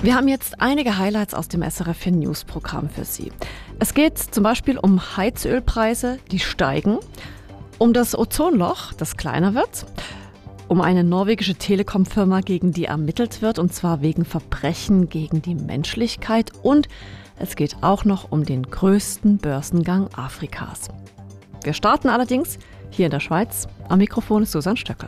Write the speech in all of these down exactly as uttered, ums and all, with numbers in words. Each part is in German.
Wir haben jetzt einige Highlights aus dem S R F vier News Programm für Sie. Es geht zum Beispiel um Heizölpreise, die steigen, um das Ozonloch, das kleiner wird, um eine norwegische Telekom-Firma, gegen die ermittelt wird, und zwar wegen Verbrechen gegen die Menschlichkeit, und es geht auch noch um den größten Börsengang Afrikas. Wir starten allerdings hier in der Schweiz. Am Mikrofon ist Susanne Stöckel.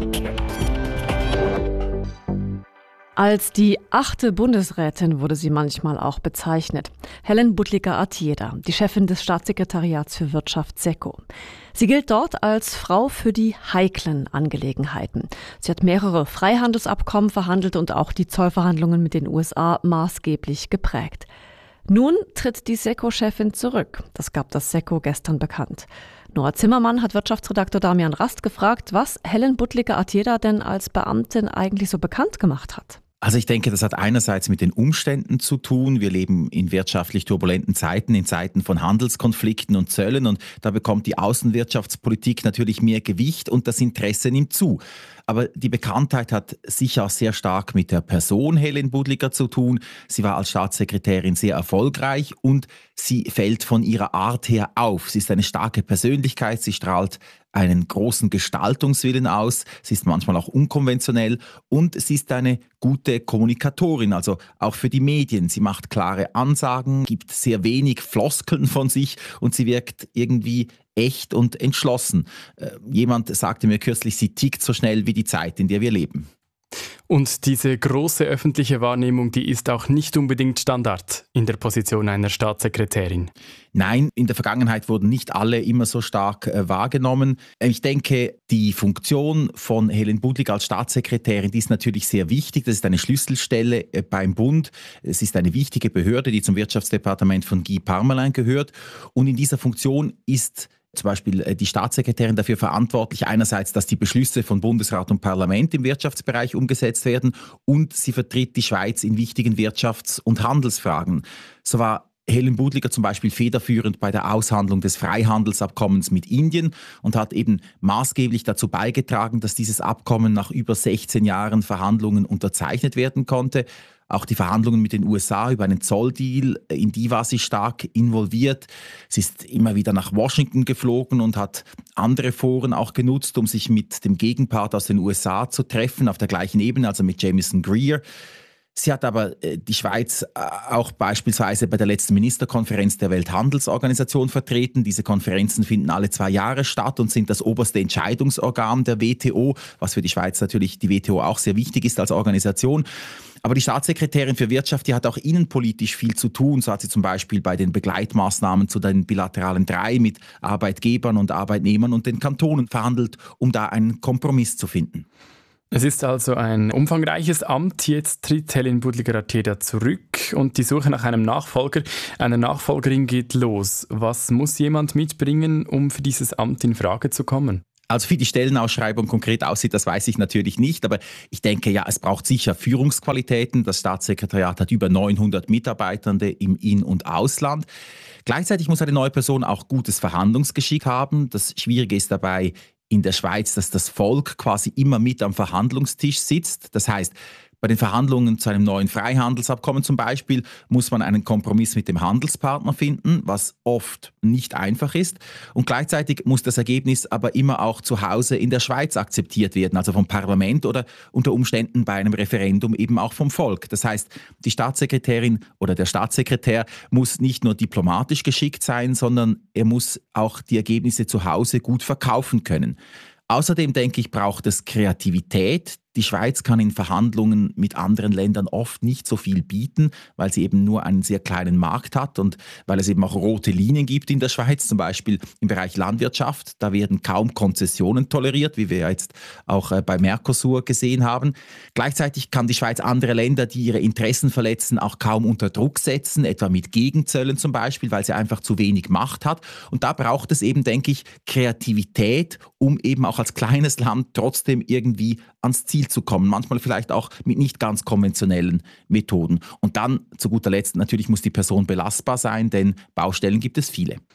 Als die achte Bundesrätin wurde sie manchmal auch bezeichnet. Helen Butlika-Artieda, die Chefin des Staatssekretariats für Wirtschaft SECO. Sie gilt dort als Frau für die heiklen Angelegenheiten. Sie hat mehrere Freihandelsabkommen verhandelt und auch die Zollverhandlungen mit den U S A maßgeblich geprägt. Nun tritt die SECO-Chefin zurück. Das gab das SECO gestern bekannt. Nora Zimmermann hat Wirtschaftsredakteur Damian Rast gefragt, was Helen Butlika-Artieda denn als Beamtin eigentlich so bekannt gemacht hat. Also ich denke, das hat einerseits mit den Umständen zu tun. Wir leben in wirtschaftlich turbulenten Zeiten, in Zeiten von Handelskonflikten und Zöllen, und da bekommt die Außenwirtschaftspolitik natürlich mehr Gewicht und das Interesse nimmt zu. Aber die Bekanntheit hat sicher auch sehr stark mit der Person Helen Butlika zu tun. Sie war als Staatssekretärin sehr erfolgreich und sie fällt von ihrer Art her auf. Sie ist eine starke Persönlichkeit, sie strahlt einen großen Gestaltungswillen aus, sie ist manchmal auch unkonventionell und sie ist eine gute Kommunikatorin, also auch für die Medien. Sie macht klare Ansagen, gibt sehr wenig Floskeln von sich und sie wirkt irgendwie echt und entschlossen. Äh, jemand sagte mir kürzlich, sie tickt so schnell wie die Zeit, in der wir leben. Und diese große öffentliche Wahrnehmung, die ist auch nicht unbedingt Standard in der Position einer Staatssekretärin. Nein, in der Vergangenheit wurden nicht alle immer so stark äh, wahrgenommen. Ich denke, die Funktion von Helen Butlika als Staatssekretärin, die ist natürlich sehr wichtig. Das ist eine Schlüsselstelle äh, beim Bund. Es ist eine wichtige Behörde, die zum Wirtschaftsdepartement von Guy Parmelin gehört. Und in dieser Funktion ist zum Beispiel die Staatssekretärin dafür verantwortlich, einerseits, dass die Beschlüsse von Bundesrat und Parlament im Wirtschaftsbereich umgesetzt werden, und sie vertritt die Schweiz in wichtigen Wirtschafts- und Handelsfragen. So war Helen Butlika zum Beispiel federführend bei der Aushandlung des Freihandelsabkommens mit Indien und hat eben maßgeblich dazu beigetragen, dass dieses Abkommen nach über sechzehn Jahren Verhandlungen unterzeichnet werden konnte. Auch die Verhandlungen mit den U S A über einen Zolldeal, in die war sie stark involviert. Sie ist immer wieder nach Washington geflogen und hat andere Foren auch genutzt, um sich mit dem Gegenpart aus den U S A zu treffen, auf der gleichen Ebene, also mit Jamieson Greer. Sie hat aber die Schweiz auch beispielsweise bei der letzten Ministerkonferenz der Welthandelsorganisation vertreten. Diese Konferenzen finden alle zwei Jahre statt und sind das oberste Entscheidungsorgan der W T O, was für die Schweiz natürlich die W T O auch sehr wichtig ist als Organisation. Aber die Staatssekretärin für Wirtschaft, die hat auch innenpolitisch viel zu tun. So hat sie zum Beispiel bei den Begleitmaßnahmen zu den bilateralen drei mit Arbeitgebern und Arbeitnehmern und den Kantonen verhandelt, um da einen Kompromiss zu finden. Es ist also ein umfangreiches Amt. Jetzt tritt Helen Butlika-Artieda zurück und die Suche nach einem Nachfolger, einer Nachfolgerin geht los. Was muss jemand mitbringen, um für dieses Amt in Frage zu kommen? Also wie die Stellenausschreibung konkret aussieht, das weiß ich natürlich nicht, aber ich denke, ja, es braucht sicher Führungsqualitäten. Das Staatssekretariat hat über neunhundert Mitarbeitende im In- und Ausland. Gleichzeitig muss eine neue Person auch gutes Verhandlungsgeschick haben. Das Schwierige ist dabei in der Schweiz, dass das Volk quasi immer mit am Verhandlungstisch sitzt. Das heißt, bei den Verhandlungen zu einem neuen Freihandelsabkommen zum Beispiel muss man einen Kompromiss mit dem Handelspartner finden, was oft nicht einfach ist. Und gleichzeitig muss das Ergebnis aber immer auch zu Hause in der Schweiz akzeptiert werden, also vom Parlament oder unter Umständen bei einem Referendum eben auch vom Volk. Das heißt, die Staatssekretärin oder der Staatssekretär muss nicht nur diplomatisch geschickt sein, sondern er muss auch die Ergebnisse zu Hause gut verkaufen können. Außerdem, denke ich, braucht es Kreativität. Die Schweiz kann in Verhandlungen mit anderen Ländern oft nicht so viel bieten, weil sie eben nur einen sehr kleinen Markt hat und weil es eben auch rote Linien gibt in der Schweiz, zum Beispiel im Bereich Landwirtschaft. Da werden kaum Konzessionen toleriert, wie wir jetzt auch bei Mercosur gesehen haben. Gleichzeitig kann die Schweiz andere Länder, die ihre Interessen verletzen, auch kaum unter Druck setzen, etwa mit Gegenzöllen zum Beispiel, weil sie einfach zu wenig Macht hat. Und da braucht es eben, denke ich, Kreativität, um eben auch als kleines Land trotzdem irgendwie ans Ziel zu kommen. Manchmal vielleicht auch mit nicht ganz konventionellen Methoden. Und dann, zu guter Letzt, natürlich muss die Person belastbar sein, denn Baustellen gibt es viele.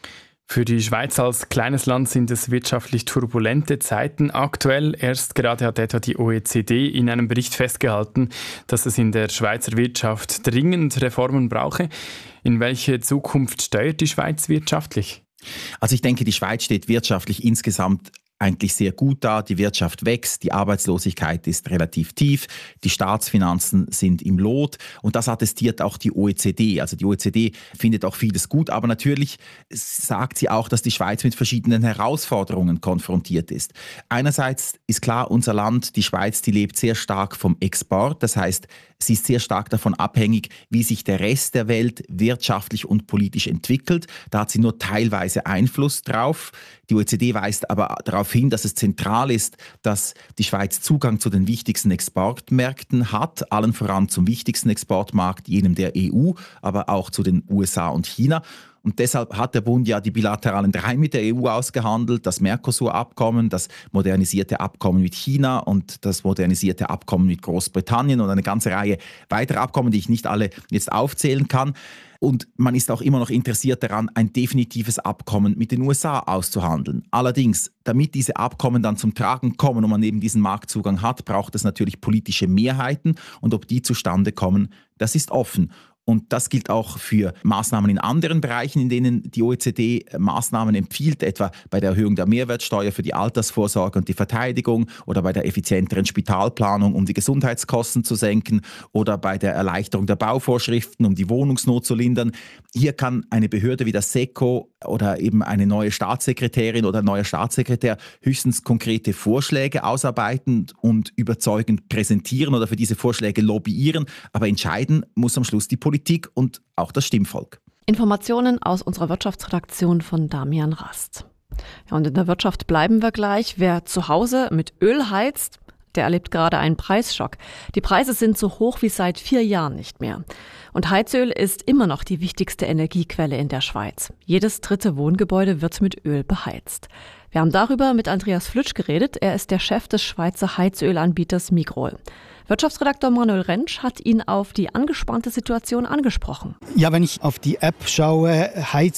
Für die Schweiz als kleines Land sind es wirtschaftlich turbulente Zeiten aktuell. Erst gerade hat etwa die O E C D in einem Bericht festgehalten, dass es in der Schweizer Wirtschaft dringend Reformen brauche. In welche Zukunft steuert die Schweiz wirtschaftlich? Also ich denke, die Schweiz steht wirtschaftlich insgesamt eigentlich sehr gut da. Die Wirtschaft wächst, die Arbeitslosigkeit ist relativ tief, die Staatsfinanzen sind im Lot und das attestiert auch die O E C D. Also die O E C D findet auch vieles gut, aber natürlich sagt sie auch, dass die Schweiz mit verschiedenen Herausforderungen konfrontiert ist. Einerseits ist klar, unser Land, die Schweiz, die lebt sehr stark vom Export. Das heißt, sie ist sehr stark davon abhängig, wie sich der Rest der Welt wirtschaftlich und politisch entwickelt. Da hat sie nur teilweise Einfluss drauf. Die O E C D weist aber darauf hin, dass es zentral ist, dass die Schweiz Zugang zu den wichtigsten Exportmärkten hat, allen voran zum wichtigsten Exportmarkt, jenem der E U, aber auch zu den U S A und China. Und deshalb hat der Bund ja die bilateralen drei mit der E U ausgehandelt, das Mercosur-Abkommen, das modernisierte Abkommen mit China und das modernisierte Abkommen mit Großbritannien und eine ganze Reihe weiterer Abkommen, die ich nicht alle jetzt aufzählen kann. Und man ist auch immer noch interessiert daran, ein definitives Abkommen mit den U S A auszuhandeln. Allerdings, damit diese Abkommen dann zum Tragen kommen und man eben diesen Marktzugang hat, braucht es natürlich politische Mehrheiten. Und ob die zustande kommen, das ist offen. Und das gilt auch für Maßnahmen in anderen Bereichen, in denen die O E C D Maßnahmen empfiehlt, etwa bei der Erhöhung der Mehrwertsteuer für die Altersvorsorge und die Verteidigung oder bei der effizienteren Spitalplanung, um die Gesundheitskosten zu senken oder bei der Erleichterung der Bauvorschriften, um die Wohnungsnot zu lindern. Hier kann eine Behörde wie das SECO oder eben eine neue Staatssekretärin oder ein neuer Staatssekretär höchstens konkrete Vorschläge ausarbeiten und überzeugend präsentieren oder für diese Vorschläge lobbyieren. Aber entscheiden muss am Schluss die Politik und auch das Stimmvolk. Informationen aus unserer Wirtschaftsredaktion von Damian Rast. Ja, und in der Wirtschaft bleiben wir gleich. Wer zu Hause mit Öl heizt, der erlebt gerade einen Preisschock. Die Preise sind so hoch wie seit vier Jahren nicht mehr. Und Heizöl ist immer noch die wichtigste Energiequelle in der Schweiz. Jedes dritte Wohngebäude wird mit Öl beheizt. Wir haben darüber mit Andreas Flütsch geredet. Er ist der Chef des Schweizer Heizölanbieters Migrol. Wirtschaftsredakteur Manuel Rentsch hat ihn auf die angespannte Situation angesprochen. Ja, wenn ich auf die App schaue,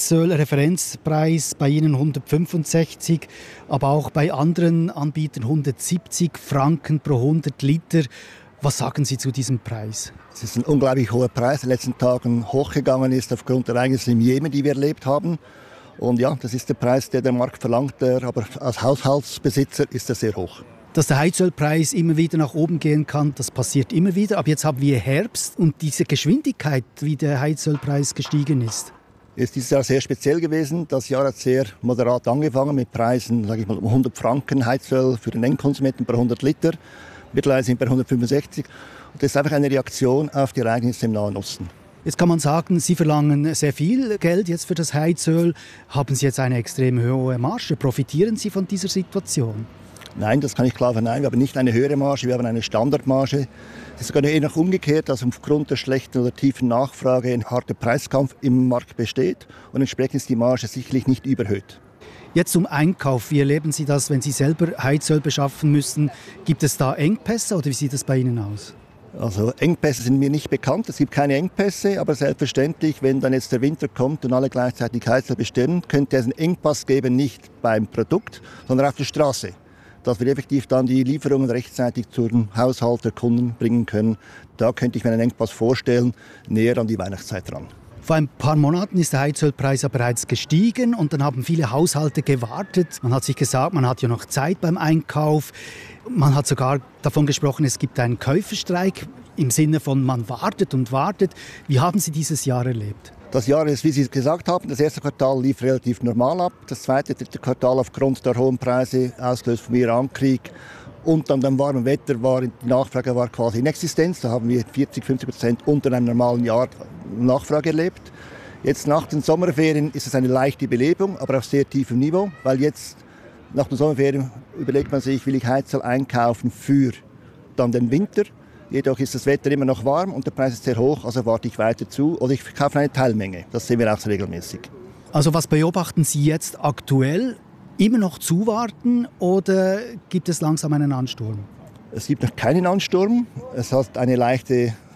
Heizöl-Referenzpreis bei Ihnen hundertfünfundsechzig, aber auch bei anderen Anbietern hundertsiebzig Franken pro hundert Liter. Was sagen Sie zu diesem Preis? Es ist ein unglaublich hoher Preis, der in den letzten Tagen hochgegangen ist aufgrund der Ereignisse im Jemen, die wir erlebt haben. Und ja, das ist der Preis, der der Markt verlangt, aber als Haushaltsbesitzer ist er sehr hoch. Dass der Heizölpreis immer wieder nach oben gehen kann, das passiert immer wieder. Aber jetzt haben wir Herbst und diese Geschwindigkeit, wie der Heizölpreis gestiegen ist. Ist dieses Jahr sehr speziell gewesen. Das Jahr hat sehr moderat angefangen mit Preisen, sage ich mal, um hundert Franken Heizöl für den Endkonsumenten per hundert Liter. Mittlerweile sind wir bei hundertfünfundsechzig. Und das ist einfach eine Reaktion auf die Ereignisse im Nahen Osten. Jetzt kann man sagen, Sie verlangen sehr viel Geld jetzt für das Heizöl. Haben Sie jetzt eine extrem hohe Marge? Profitieren Sie von dieser Situation? Nein, das kann ich klar verneinen. Wir haben nicht eine höhere Marge, wir haben eine Standardmarge. Es ist sogar eher noch umgekehrt, dass aufgrund der schlechten oder tiefen Nachfrage ein harter Preiskampf im Markt besteht. Und entsprechend ist die Marge sicherlich nicht überhöht. Jetzt zum Einkauf. Wie erleben Sie das, wenn Sie selber Heizöl beschaffen müssen? Gibt es da Engpässe oder wie sieht das bei Ihnen aus? Also Engpässe sind mir nicht bekannt. Es gibt keine Engpässe, aber selbstverständlich, wenn dann jetzt der Winter kommt und alle gleichzeitig Heizöl bestellen, könnte es einen Engpass geben, nicht beim Produkt, sondern auf der Straße. Dass wir effektiv dann die Lieferungen rechtzeitig zum Haushalt der Kunden bringen können. Da könnte ich mir einen Engpass vorstellen, näher an die Weihnachtszeit dran. Vor ein paar Monaten ist der Heizölpreis ja bereits gestiegen und dann haben viele Haushalte gewartet. Man hat sich gesagt, man hat ja noch Zeit beim Einkauf. Man hat sogar davon gesprochen, es gibt einen Käuferstreik im Sinne von man wartet und wartet. Wie haben Sie dieses Jahr erlebt? Das Jahr ist, wie Sie gesagt haben, das erste Quartal lief relativ normal ab. Das zweite, dritte Quartal aufgrund der hohen Preise, ausgelöst vom Irankrieg und dann dem warmen Wetter, war die Nachfrage war quasi in Existenz. Da haben wir vierzig, fünfzig Prozent unter einem normalen Jahr Nachfrage erlebt. Jetzt nach den Sommerferien ist es eine leichte Belebung, aber auf sehr tiefem Niveau, weil jetzt nach den Sommerferien überlegt man sich, will ich Heizöl einkaufen für dann den Winter. Jedoch ist das Wetter immer noch warm und der Preis ist sehr hoch, also warte ich weiter zu oder ich kaufe eine Teilmenge. Das sehen wir auch sehr regelmäßig. Also was beobachten Sie jetzt aktuell? Immer noch zuwarten oder gibt es langsam einen Ansturm? Es gibt noch keinen Ansturm. Es hat eine leichte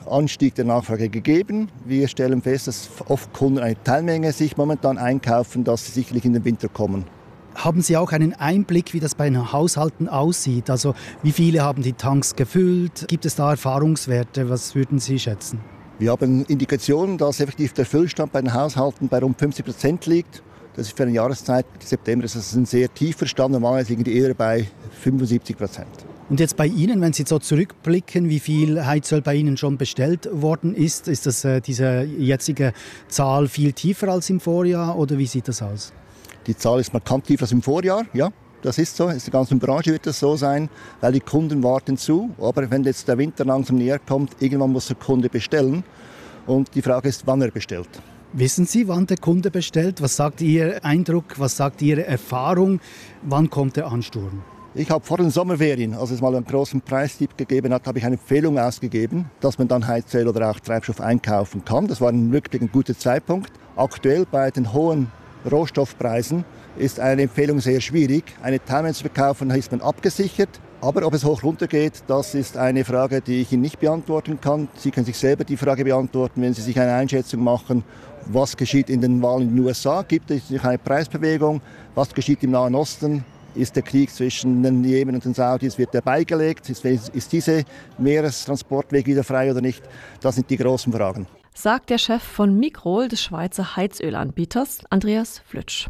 Anstieg der Nachfrage gegeben. Wir stellen fest, dass oft Kunden eine Teilmenge sich momentan einkaufen, dass sie sicherlich in den Winter kommen. Haben Sie auch einen Einblick, wie das bei den Haushalten aussieht? Also wie viele haben die Tanks gefüllt? Gibt es da Erfahrungswerte? Was würden Sie schätzen? Wir haben Indikationen, dass effektiv der Füllstand bei den Haushalten bei rund fünfzig Prozent liegt. Das ist für eine Jahreszeit, September ist das ein sehr tiefer Stand. Normalerweise liegen die eher bei fünfundsiebzig Prozent. Und jetzt bei Ihnen, wenn Sie so zurückblicken, wie viel Heizöl bei Ihnen schon bestellt worden ist, ist das, äh, diese jetzige Zahl viel tiefer als im Vorjahr oder wie sieht das aus? Die Zahl ist markant tiefer als im Vorjahr, ja, das ist so. In der ganzen Branche wird das so sein, weil die Kunden warten zu. Aber wenn jetzt der Winter langsam näher kommt, irgendwann muss der Kunde bestellen. Und die Frage ist, wann er bestellt. Wissen Sie, wann der Kunde bestellt? Was sagt Ihr Eindruck, was sagt Ihre Erfahrung? Wann kommt der Ansturm? Ich habe vor den Sommerferien, als es mal einen großen Preistipp gegeben hat, habe ich eine Empfehlung ausgegeben, dass man dann Heizöl oder auch Treibstoff einkaufen kann. Das war im Rückblick ein guter Zeitpunkt. Aktuell bei den hohen Rohstoffpreisen ist eine Empfehlung sehr schwierig. Eine Teilmenge zu verkaufen, ist man abgesichert. Aber ob es hoch runter geht, das ist eine Frage, die ich Ihnen nicht beantworten kann. Sie können sich selber die Frage beantworten, wenn Sie sich eine Einschätzung machen, was geschieht in den Wahlen in den U S A. Gibt es eine Preisbewegung? Was geschieht im Nahen Osten? Ist der Krieg zwischen den Jemen und den Saudis, wird der beigelegt? Ist, ist dieser Meerestransportweg wieder frei oder nicht? Das sind die großen Fragen. Sagt der Chef von Microl, des Schweizer Heizölanbieters, Andreas Flütsch.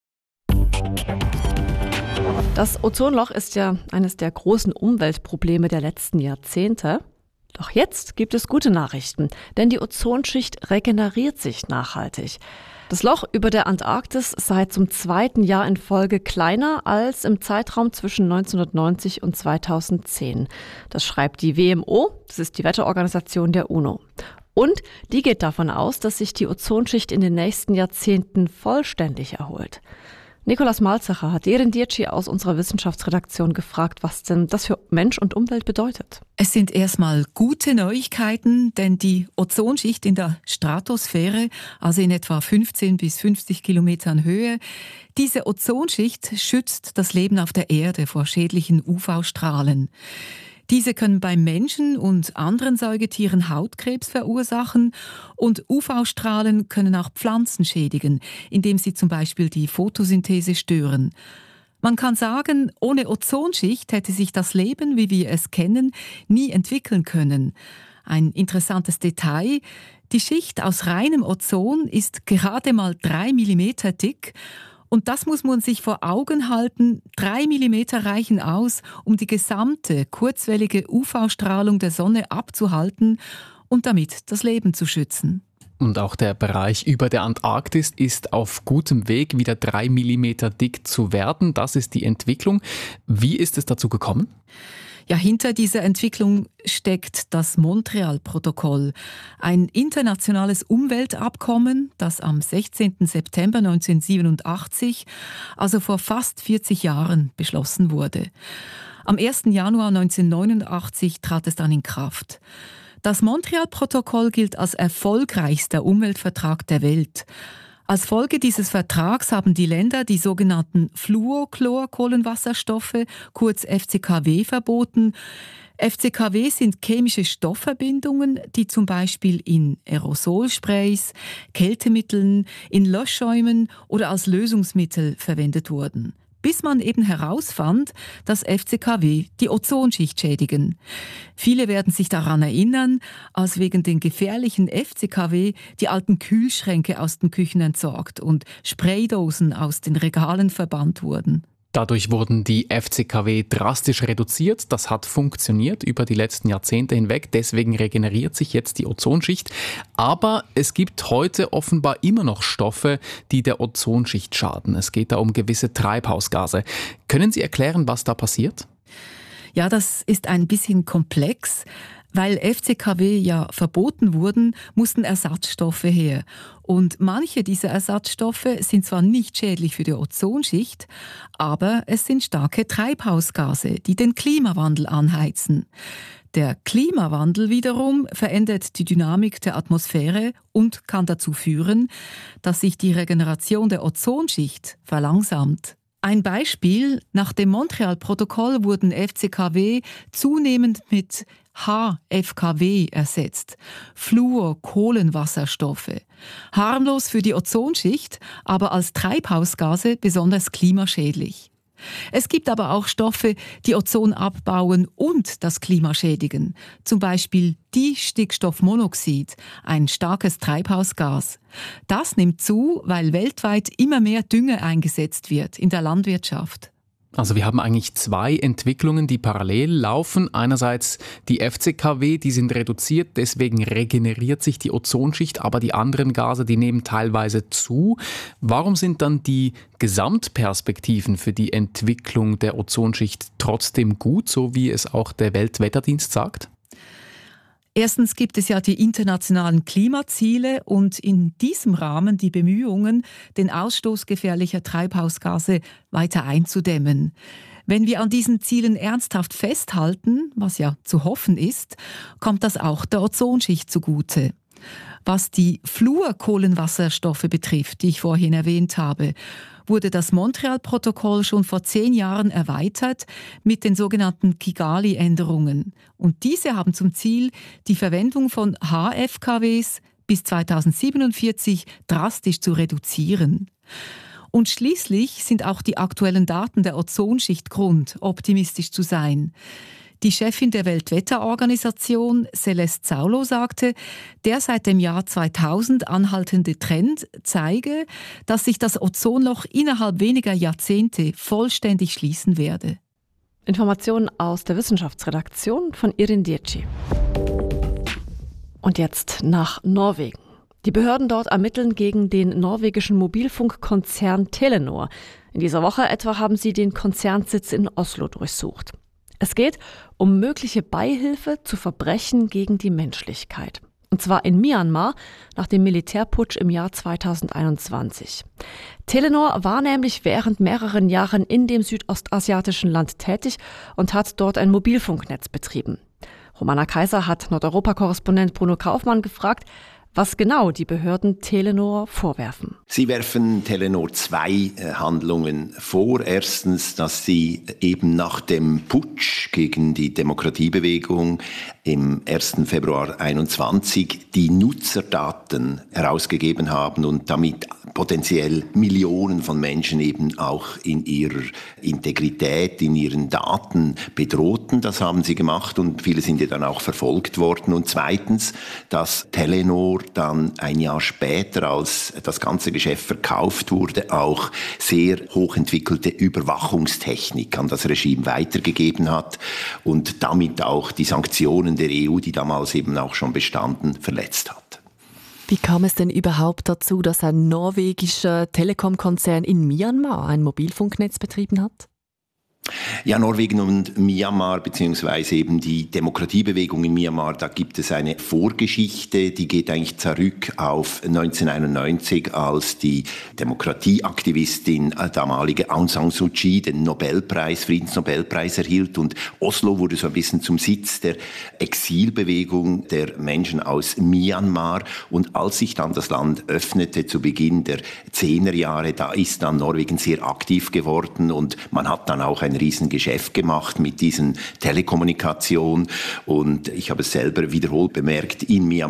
Das Ozonloch ist ja eines der großen Umweltprobleme der letzten Jahrzehnte. Doch jetzt gibt es gute Nachrichten, denn die Ozonschicht regeneriert sich nachhaltig. Das Loch über der Antarktis sei zum zweiten Jahr in Folge kleiner als im Zeitraum zwischen neunzehnhundertneunzig und zweitausendzehn. Das schreibt die W M O, das ist die Wetterorganisation der UNO. Und die geht davon aus, dass sich die Ozonschicht in den nächsten Jahrzehnten vollständig erholt. Nikolaus Malzacher hat Erin Dietschi aus unserer Wissenschaftsredaktion gefragt, was denn das für Mensch und Umwelt bedeutet. Es sind erstmal gute Neuigkeiten, denn die Ozonschicht in der Stratosphäre, also in etwa fünfzehn bis fünfzig Kilometern Höhe, diese Ozonschicht schützt das Leben auf der Erde vor schädlichen U V-Strahlen. Diese können beim Menschen und anderen Säugetieren Hautkrebs verursachen und U V-Strahlen können auch Pflanzen schädigen, indem sie zum Beispiel die Photosynthese stören. Man kann sagen, ohne Ozonschicht hätte sich das Leben, wie wir es kennen, nie entwickeln können. Ein interessantes Detail: Die Schicht aus reinem Ozon ist gerade mal drei Millimeter dick. Und das muss man sich vor Augen halten. Drei Millimeter reichen aus, um die gesamte kurzwellige U V-Strahlung der Sonne abzuhalten und damit das Leben zu schützen. Und auch der Bereich über der Antarktis ist auf gutem Weg, wieder drei Millimeter dick zu werden. Das ist die Entwicklung. Wie ist es dazu gekommen? Ja, hinter dieser Entwicklung steckt das Montreal-Protokoll, ein internationales Umweltabkommen, das am sechzehnten September neunzehnhundertsiebenundachtzig, also vor fast vierzig Jahren, beschlossen wurde. Am ersten Januar neunzehnhundertneunundachtzig trat es dann in Kraft. Das Montreal-Protokoll gilt als erfolgreichster Umweltvertrag der Welt. Als Folge dieses Vertrags haben die Länder die sogenannten Fluorchlorkohlenwasserstoffe, kurz F C K W, verboten. F C K W sind chemische Stoffverbindungen, die zum Beispiel in Aerosolsprays, Kältemitteln, in Löschschäumen oder als Lösungsmittel verwendet wurden. Bis man eben herausfand, dass F C K W die Ozonschicht schädigen. Viele werden sich daran erinnern, als wegen den gefährlichen F C K W die alten Kühlschränke aus den Küchen entsorgt und Spraydosen aus den Regalen verbannt wurden. Dadurch wurden die F C K W drastisch reduziert. Das hat funktioniert über die letzten Jahrzehnte hinweg. Deswegen regeneriert sich jetzt die Ozonschicht. Aber es gibt heute offenbar immer noch Stoffe, die der Ozonschicht schaden. Es geht da um gewisse Treibhausgase. Können Sie erklären, was da passiert? Ja, das ist ein bisschen komplex. Weil F C K W ja verboten wurden, mussten Ersatzstoffe her. Und manche dieser Ersatzstoffe sind zwar nicht schädlich für die Ozonschicht, aber es sind starke Treibhausgase, die den Klimawandel anheizen. Der Klimawandel wiederum verändert die Dynamik der Atmosphäre und kann dazu führen, dass sich die Regeneration der Ozonschicht verlangsamt. Ein Beispiel: Nach dem Montreal-Protokoll wurden F C K W zunehmend mit H F K W ersetzt. Fluorkohlenwasserstoffe. Harmlos für die Ozonschicht, aber als Treibhausgase besonders klimaschädlich. Es gibt aber auch Stoffe, die Ozon abbauen und das Klima schädigen. Zum Beispiel Distickstoffmonoxid, ein starkes Treibhausgas. Das nimmt zu, weil weltweit immer mehr Dünger eingesetzt wird in der Landwirtschaft. Also wir haben eigentlich zwei Entwicklungen, die parallel laufen. Einerseits die F C K W, die sind reduziert, deswegen regeneriert sich die Ozonschicht, aber die anderen Gase, die nehmen teilweise zu. Warum sind dann die Gesamtperspektiven für die Entwicklung der Ozonschicht trotzdem gut, so wie es auch der Weltwetterdienst sagt? Erstens gibt es ja die internationalen Klimaziele und in diesem Rahmen die Bemühungen, den Ausstoß gefährlicher Treibhausgase weiter einzudämmen. Wenn wir an diesen Zielen ernsthaft festhalten, was ja zu hoffen ist, kommt das auch der Ozonschicht zugute. Was die Fluorkohlenwasserstoffe betrifft, die ich vorhin erwähnt habe, wurde das Montreal-Protokoll schon vor zehn Jahren erweitert mit den sogenannten Kigali-Änderungen. Und diese haben zum Ziel, die Verwendung von H F K Ws bis zweitausendsiebenundvierzig drastisch zu reduzieren. Und schließlich sind auch die aktuellen Daten der Ozonschicht Grund, optimistisch zu sein. Die Chefin der Weltwetterorganisation, Celeste Saulo, sagte, der seit dem Jahr zweitausend anhaltende Trend zeige, dass sich das Ozonloch innerhalb weniger Jahrzehnte vollständig schließen werde. Informationen aus der Wissenschaftsredaktion von Irin Dietschi. Und jetzt nach Norwegen. Die Behörden dort ermitteln gegen den norwegischen Mobilfunkkonzern Telenor. In dieser Woche etwa haben sie den Konzernsitz in Oslo durchsucht. Es geht um mögliche Beihilfe zu Verbrechen gegen die Menschlichkeit. Und zwar in Myanmar nach dem Militärputsch im Jahr zweitausendeinundzwanzig. Telenor war nämlich während mehreren Jahren in dem südostasiatischen Land tätig und hat dort ein Mobilfunknetz betrieben. Romana Kaiser hat Nordeuropa-Korrespondent Bruno Kaufmann gefragt, was genau die Behörden Telenor vorwerfen. Sie werfen Telenor zwei äh, Handlungen vor. Erstens, dass sie eben nach dem Putsch gegen die Demokratiebewegung im ersten Februar einundzwanzig die Nutzerdaten herausgegeben haben und damit potenziell Millionen von Menschen eben auch in ihrer Integrität, in ihren Daten bedrohten. Das haben sie gemacht und viele sind ja dann auch verfolgt worden. Und zweitens, dass Telenor dann ein Jahr später, als das ganze Geschäft verkauft wurde, auch sehr hochentwickelte Überwachungstechnik an das Regime weitergegeben hat und damit auch die Sanktionen der E U, die damals eben auch schon bestanden, verletzt hat. Wie kam es denn überhaupt dazu, dass ein norwegischer Telekom-Konzern in Myanmar ein Mobilfunknetz betrieben hat? Ja, Norwegen und Myanmar, beziehungsweise eben die Demokratiebewegung in Myanmar, da gibt es eine Vorgeschichte, die geht eigentlich zurück auf neunzehnhunderteinundneunzig, als die Demokratieaktivistin, damalige Aung San Suu Kyi, den Nobelpreis, Friedensnobelpreis erhielt und Oslo wurde so ein bisschen zum Sitz der Exilbewegung der Menschen aus Myanmar und als sich dann das Land öffnete zu Beginn der Zehnerjahre, da ist dann Norwegen sehr aktiv geworden und man hat dann auch ein Riesengeschäft gemacht mit diesen Telekommunikation und ich habe es selber wiederholt bemerkt, in Myanmar